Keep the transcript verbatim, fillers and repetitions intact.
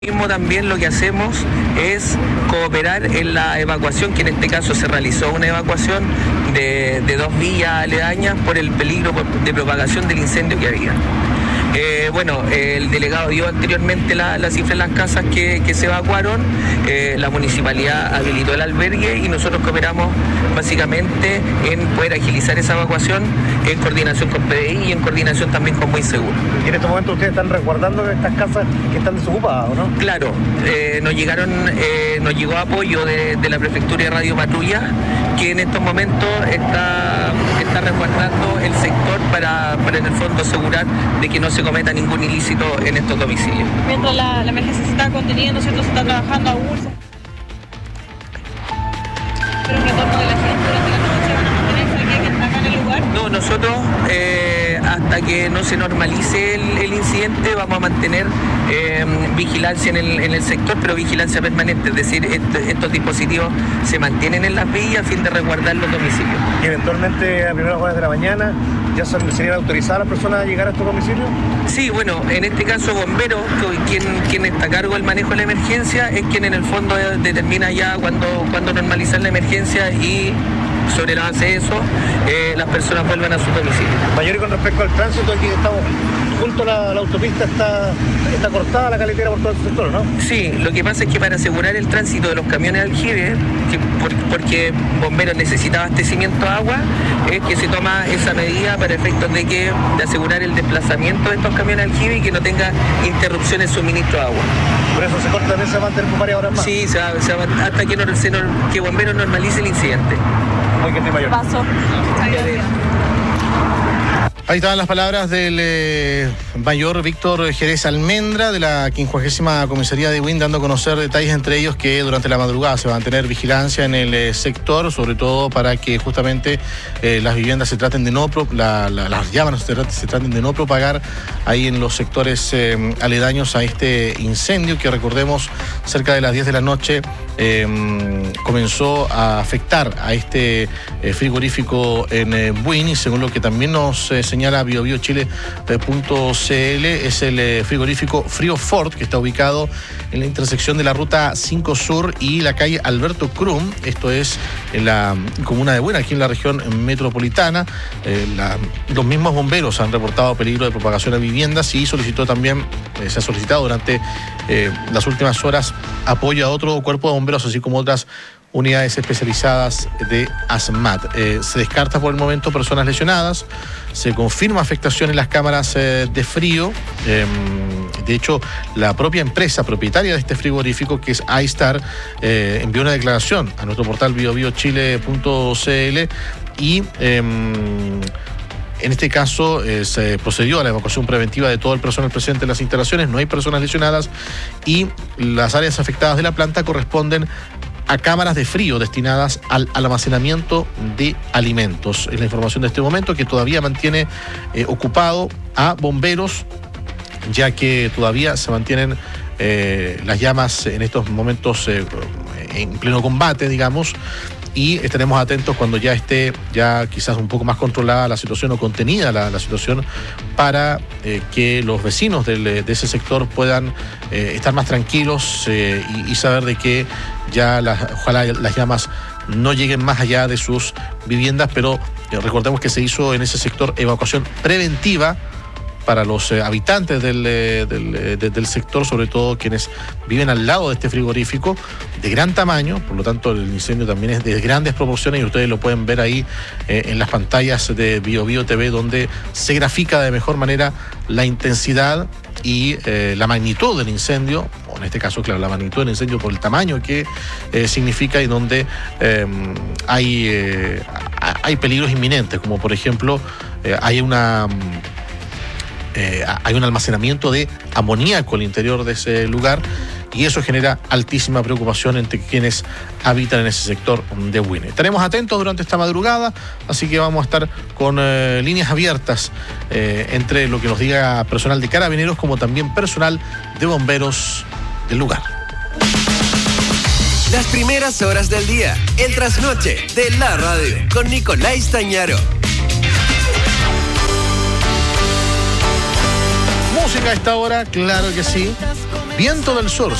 Mismo también lo que hacemos es cooperar en la evacuación, que en este caso se realizó una evacuación de, de dos villas aledañas por el peligro de propagación del incendio que había. Eh, bueno, eh, el delegado dio anteriormente la, la cifra de las casas que, que se evacuaron, eh, la municipalidad habilitó el albergue y nosotros cooperamos básicamente en poder agilizar esa evacuación en coordinación con P D I y en coordinación también con Muy Seguro. ¿Y en este momento ustedes están resguardando estas casas que están desocupadas, o no? Claro, eh, nos llegaron, eh, nos llegó apoyo de, de la Prefectura de Radio Patrulla, que en estos momentos está, está resguardando el sector para, para en el fondo asegurar de que no se cometa ningún ilícito en estos domicilios. Mientras la, la emergencia se está conteniendo, ¿cierto? Se está trabajando aún. Pero el retorno de la gente durante la noche van a mantenerse aquí acá en el lugar. No, nosotros eh, hasta que no se normalice el, el incidente vamos a mantener eh, vigilancia en el, en el sector, pero vigilancia permanente, es decir, est- estos dispositivos se mantienen en las villas a fin de resguardar los domicilios. Y eventualmente a primeras horas de la mañana ya son, serían autorizadas las personas a llegar a estos domicilios. Sí, bueno, en este caso bomberos, quien, quien está a cargo del manejo de la emergencia, es quien en el fondo determina ya cuándo cuando normalizar la emergencia y sobre la base de eso, eh, las personas vuelven a su domicilio. Mayor, y con respecto al tránsito, aquí estamos junto a la, la autopista, está, está cortada la carretera por todo el sector, ¿no? Sí, lo que pasa es que para asegurar el tránsito de los camiones de aljibe, que por, porque bomberos necesita abastecimiento de agua, es que se toma esa medida para efectos de que de asegurar el desplazamiento de estos camiones de aljibe y que no tenga interrupción en suministro de agua. Por eso se corta, también se va a mantener por varias horas más. Sí, se va, se va, hasta que, no, se, que bomberos normalice el incidente. Muy que mayor. Paso. Ahí estaban las palabras del eh, mayor Víctor Jerez Almendra de la quincuagésima Comisaría de Buin, dando a conocer detalles, entre ellos que durante la madrugada se va a mantener vigilancia en el eh, sector, sobre todo para que justamente eh, las viviendas se traten de no, pro, la, la, las llamas se, se traten de no propagar ahí en los sectores eh, aledaños a este incendio que, recordemos, cerca de las diez de la noche eh, comenzó a afectar a este eh, frigorífico en eh, Buin, y según lo que también nos eh, señala bio bio chile punto c l, es el eh, frigorífico Frío Ford, que está ubicado en la intersección de la ruta cinco Sur y la calle Alberto Krum. Esto es en la comuna de Buin, aquí en la región metropolitana. Eh, la, los mismos bomberos han reportado peligro de propagación a viviendas y solicitó también, eh, se ha solicitado durante eh, las últimas horas apoyo a otro cuerpo de bomberos, así como otras unidades especializadas de ASMAT. Eh, se descarta por el momento personas lesionadas, se confirma afectación en las cámaras eh, de frío. Eh, de hecho, la propia empresa propietaria de este frigorífico, que es iStar, eh, envió una declaración a nuestro portal bio bio chile punto c l y eh, en este caso eh, se procedió a la evacuación preventiva de todo el personal presente en las instalaciones. No hay personas lesionadas y las áreas afectadas de la planta corresponden a cámaras de frío destinadas al almacenamiento de alimentos. Es la información de este momento, que todavía mantiene eh, ocupado a bomberos, ya que todavía se mantienen eh, las llamas en estos momentos eh, en pleno combate, digamos, y estaremos atentos cuando ya esté ya quizás un poco más controlada la situación o contenida la, la situación, para eh, que los vecinos del, de ese sector puedan eh, estar más tranquilos eh, y, y saber de que ya las, ojalá las llamas no lleguen más allá de sus viviendas, pero eh, recordemos que se hizo en ese sector evacuación preventiva para los eh, habitantes del, eh, del, eh, de, del sector, sobre todo quienes viven al lado de este frigorífico de gran tamaño. Por lo tanto, el incendio también es de grandes proporciones y ustedes lo pueden ver ahí eh, en las pantallas de Bio Bio T V, donde se grafica de mejor manera la intensidad y eh, la magnitud del incendio, o en este caso, claro, la magnitud del incendio por el tamaño que eh, significa, y donde eh, hay, eh, hay peligros inminentes, como por ejemplo eh, hay una... Eh, hay un almacenamiento de amoníaco al interior de ese lugar, y eso genera altísima preocupación entre quienes habitan en ese sector de Buin. Estaremos atentos durante esta madrugada, así que vamos a estar con eh, líneas abiertas eh, entre lo que nos diga personal de Carabineros como también personal de bomberos del lugar. Las primeras horas del día, el trasnoche de la radio, con Nicolás Tañaro. Música a esta hora, claro que sí. Viento del sur.